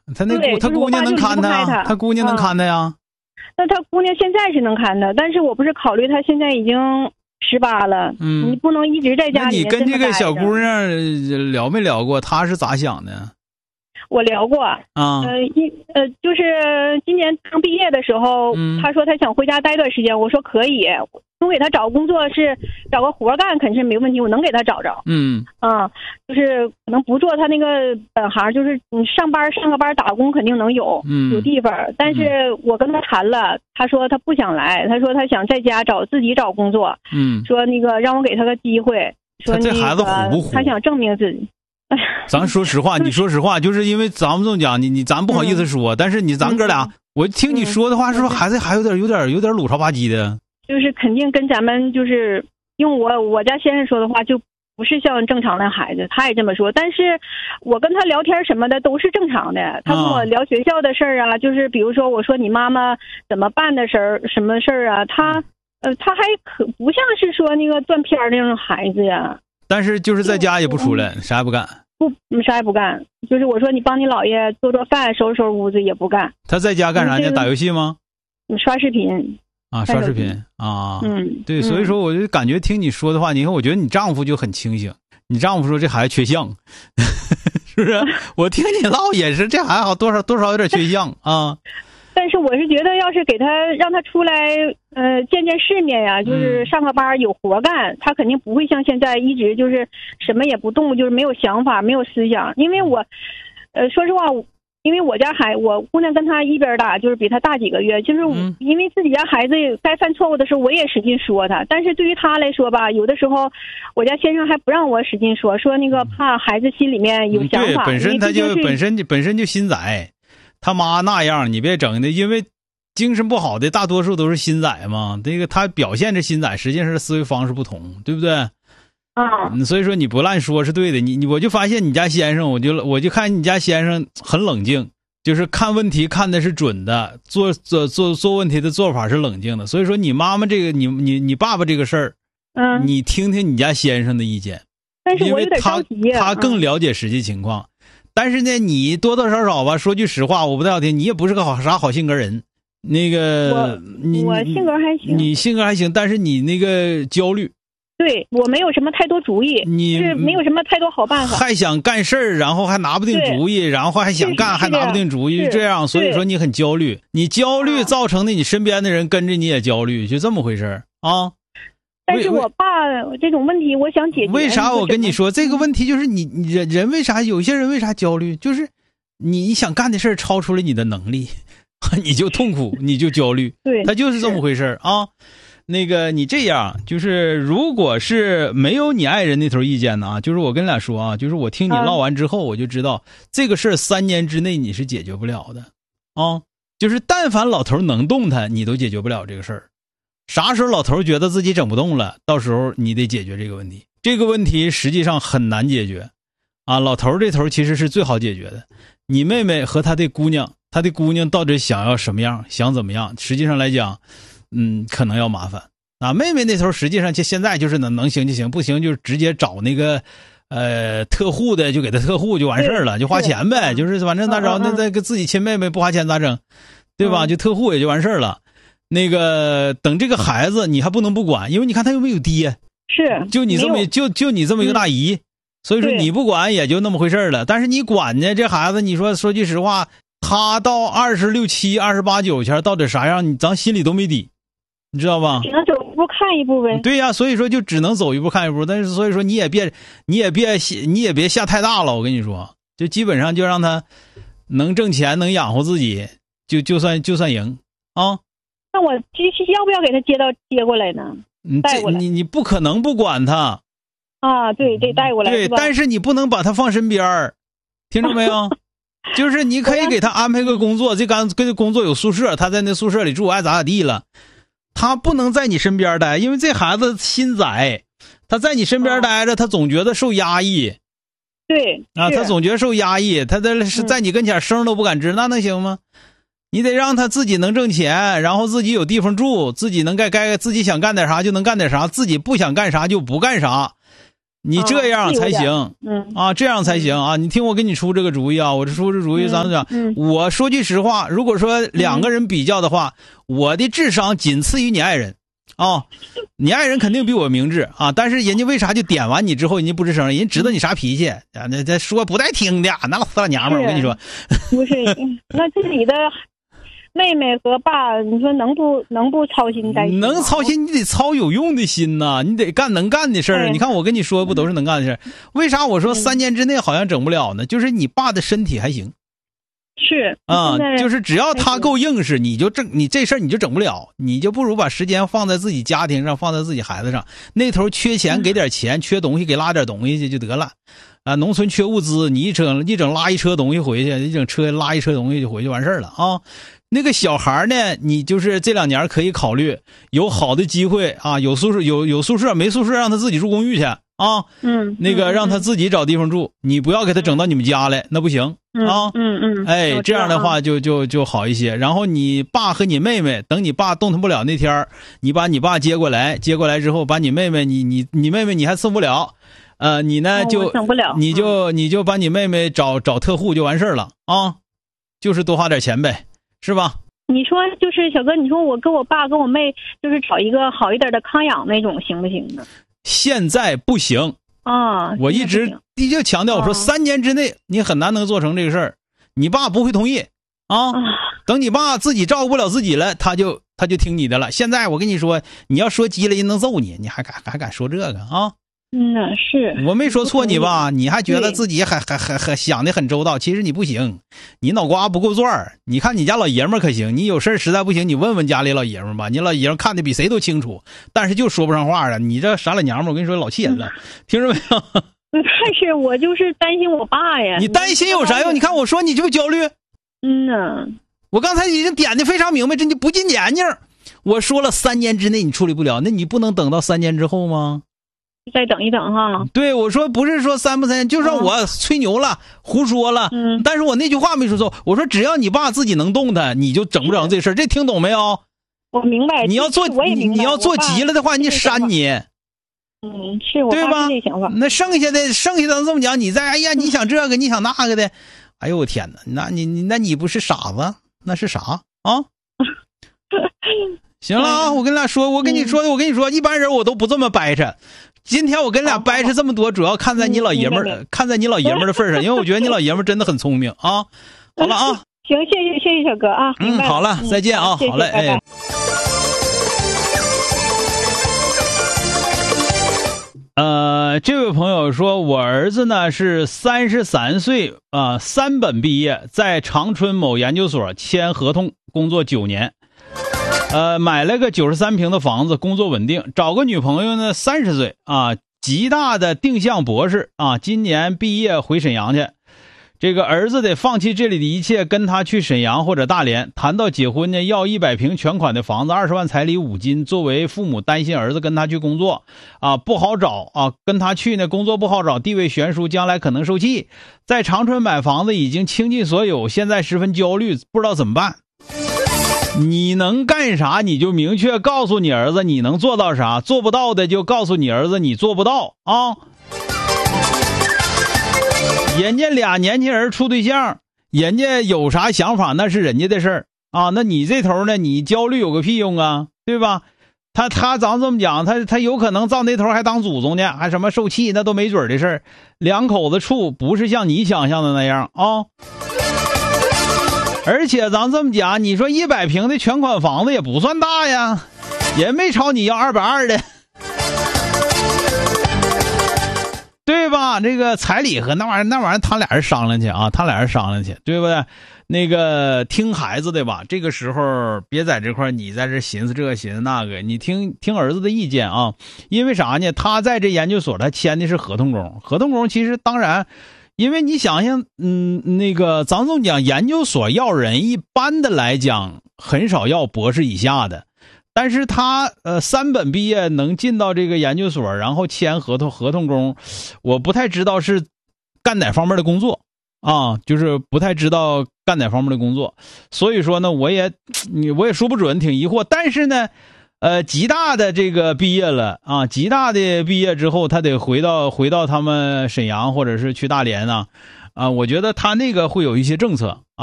他姑娘能看他，他姑娘能看他呀。 那他姑娘现在是能看的，但是我不是考虑他现在已经18了，你不能一直在家里。 你跟这个小姑娘聊没聊过？她是咋想的？ 我聊过啊，就是今年刚毕业的时候，他说他想回家待段时间，我说可以，我给他找工作是找个活干，肯定是没问题，我能给他找着。就是可能不做他那个本行，就是你上个班打工肯定能有地方，但是我跟他谈了，他说他不想来，他说他想在家自己找工作，说那个让我给他个机会，说这孩子虎不虎？ 他想证明自己。 咱说实话，你说实话，就是因为咱们这么讲，咱不好意思说，但是咱哥俩，我听你说的话，是不是孩子还有点鲁吵吧唧的？ 就是肯定跟咱们就是用我家先生说的话，就不是像正常的孩子，他也这么说。但是我跟他聊天什么的都是正常的，他跟我聊学校的事儿啊，就是比如说我说你妈妈怎么办的事儿，什么事儿啊，他还可不像是说那个断片那种孩子呀。 但是就是在家也不出来，啥也不干。 啥也不干，就是我说你帮你姥爷做饭、收拾收拾屋子也不干。 他在家干啥呢？打游戏吗？ 刷视频啊，刷视频啊。对，所以说我就感觉听你说的话，你看，我觉得你丈夫就很清醒。你丈夫说这孩子缺项，是不是？我听你唠也是，这孩子多少有点缺项啊。 但是我是觉得，要是让他出来，见见世面呀，就是上个班有活干，他肯定不会像现在一直就是什么也不动，就是没有想法、没有思想。因为我，说实话，因为我姑娘跟他一边大，就是比他大几个月，就是因为自己家孩子该犯错误的时候，我也使劲说他。但是对于他来说吧，有的时候我家先生还不让我使劲说那个怕孩子心里面有想法。 对，本身他就本身就心窄。他妈那样，你别整的，因为精神不好的大多数都是心窄嘛。这个他表现着心窄，实际上是思维方式不同，对不对？所以说你不乱说是对的。我就发现你家先生，我就看你家先生很冷静，就是看问题看的是准的，做问题的做法是冷静的。所以说你妈妈这个，你爸爸这个事儿，你听听你家先生的意见， 但是我有点着急， 他更了解实际情况。但是呢，你多多少少吧，说句实话，我不太好听，你也不是个好性格人。那个我性格还行， 你性格还行，但是你那个焦虑。 对，我没有什么太多主意， 你是没有什么太多好办法， 还想干事儿，然后还拿不定主意，然后还想干还拿不定主意，这样，所以说你很焦虑。你焦虑造成的，你身边的人跟着你也焦虑，就这么回事啊。 但是我爸这种问题，我想解决。 为啥我跟你说这个问题，就是你人为啥有些人为啥焦虑，就是你想干的事儿超出了你的能力，你就痛苦，你就焦虑。 对， 他就是这么回事啊。那个你这样，就是如果是没有你爱人那头意见的啊，就是我跟你俩说啊，就是我听你唠完之后，我就知道这个事儿3年之内你是解决不了的啊。就是但凡老头能动弹，你都解决不了这个事儿。啥时候老头觉得自己整不动了，到时候你得解决这个问题。这个问题实际上很难解决啊。老头这头其实是最好解决的。你妹妹和她的姑娘到底想要什么样，想怎么样，实际上来讲可能要麻烦啊。妹妹那头实际上现在就是能行就行，不行就直接找那个特护的，就给他特护就完事儿了，就花钱呗，就是反正咋着那个自己亲妹妹不花钱咋整，对吧？就特护也就完事儿了。那个等这个孩子你还不能不管，因为你看他又没有爹， 是就你这么就你这么一个大姨，所以说你不管也就那么回事了。但是你管呢，这孩子你说句实话，他到26、7、28、9前到底啥样，咱心里都没底，你知道吧？ 只能走一步看一步呗。 对呀，所以说就只能走一步看一步。但是所以说你也别下太大了，我跟你说，就基本上就让他能挣钱能养活自己，就算赢啊。 那我要不要给他接过来呢？带过来。 你不可能不管他啊，对，得带过来。 对，但是你不能把他放身边听着没有？就是你可以给他安排个工作，这个工作有宿舍，他在那宿舍里住，爱咋地了。他不能在你身边待，因为这孩子心窄，他在你身边待着，他总觉得受压抑。 对啊，他总觉得受压抑，他是在你跟前声都不敢吱，那能行吗？你得让他自己能挣钱，然后自己有地方住，自己能该自己想干点啥就能干点啥，自己不想干啥就不干啥。 你这样才行，这样才行啊！你听我给你出这个主意啊！我这出这主意，咱们讲，我说句实话，如果说两个人比较的话，我的智商仅次于你爱人，你爱人肯定比我明智啊！但是人家为啥就点完你之后，人家不吱声？人家知道你啥脾气啊？那说不带听的，那老死老娘们儿，我跟你说， 不是，那自己的妹妹和爸，你说能不操心担心？ 能操心，你得操有用的心呐，你得干能干的事儿。你看我跟你说，不都是能干的事儿？为啥我说3年之内好像整不了呢？就是你爸的身体还行， 是就是只要他够硬实，你这事儿你就整不了，你就不如把时间放在自己家庭上，放在自己孩子上。那头缺钱给点钱，缺东西给拉点东西去就得了。农村缺物资，你一整拉一车东西回去，一整车拉一车东西就回去完事儿了啊。那个小孩呢，你就是这2年可以考虑有好的机会啊，有宿舍没宿舍让他自己住公寓去啊。那个让他自己找地方住，你不要给他整到你们家来，那不行啊。哎，这样的话就好一些。然后你爸和你妹妹，等你爸动弹不了那天，你把你爸接过来之后，把你妹妹你妹妹你还送不了。你呢就整不了， 你就把你妹妹找特护就完事儿了啊，就是多花点钱呗，是吧？ 你说就是小哥，你说我跟我爸跟我妹就是找一个好一点的康养那种行不行呢？ 现在不行啊！ 我一直就强调，我说3年之内你很难能做成这个事儿，你爸不会同意啊。等你爸自己照顾不了自己了，他就听你的了。现在我跟你说，你要说急了人能揍你，你还敢说这个啊？ 是我没说错你吧？你还觉得自己还想得很周到，其实你不行，你脑瓜不够转。你看你家老爷们儿可行，你有事实在不行，你问问家里老爷们儿吧，你老爷们儿看的比谁都清楚，但是就说不上话啊。你这傻老娘们儿，我跟你说老气人了，听着没有？ 但是我就是担心我爸呀。 你担心有啥用？你看我说你就不焦虑。我刚才已经点的非常明白，这你不进眼睛。我说了3年之内你处理不了，那你不能等到3年之后吗？ 再等一等哈。 对，我说不是说3不3，就让我吹牛了，胡说了。但是我那句话没说错，我说只要你爸自己能动弹，你就整不了这事儿。这听懂没有？ 我明白。 你要做急了的话，你删你。 是我爸这想法。 那剩下的这么讲，你再哎呀，你想这个，你想那个的，哎呦我天哪，那你不是傻子，那是啥啊？行了啊，我跟你说，一般人我都不这么掰扯。今天我跟俩掰扯这么多，主要看在你老爷们儿的份上，因为我觉得你老爷们儿真的很聪明啊。好了啊， 行，谢谢小哥啊。 好了，再见啊。好嘞，哎。这位朋友说，我儿子呢是33岁啊，3本毕业，在长春某研究所签合同工作9年。买了个93平的房子，工作稳定，找个女朋友呢30岁啊，极大的定向博士啊，今年毕业回沈阳去。这个儿子得放弃这里的一切，跟他去沈阳或者大连。谈到结婚呢，要100平全款的房子，20万彩礼5金。作为父母担心儿子跟他去工作啊不好找啊，跟他去呢工作不好找，地位悬殊，将来可能受气。在长春买房子已经倾尽所有，现在十分焦虑，不知道怎么办。你能干啥你就明确告诉你儿子你能做到啥，做不到的就告诉你儿子你做不到啊。人家俩年轻人处对象，人家有啥想法那是人家的事儿啊，那你这头呢，你焦虑有个屁用啊，对吧？他咱这么讲，他有可能到那头还当祖宗呢，还什么受气，那都没准的事儿。两口子处不是像你想象的那样啊。而且咱这么讲，你说100平的全款房子也不算大呀，也没朝你要220的，对吧？这个彩礼和那玩意儿，他俩人商量去啊，对不对？那个听孩子的吧，这个时候别在这块你在这寻思这个寻思那个，你听儿子的意见啊。因为啥呢？他在这研究所他签的是合同工，合同工其实当然。因为你想想，那个咱总讲研究所要人，一般的来讲很少要博士以下的，但是他3本毕业能进到这个研究所，然后签合同工，我不太知道是干哪方面的工作啊，就是不太知道干哪方面的工作，所以说呢，我也说不准，挺疑惑。但是呢， 吉大的这个毕业了啊，吉大的毕业之后，他得回到他们沈阳或者是去大连啊，我觉得他那个会有一些政策啊。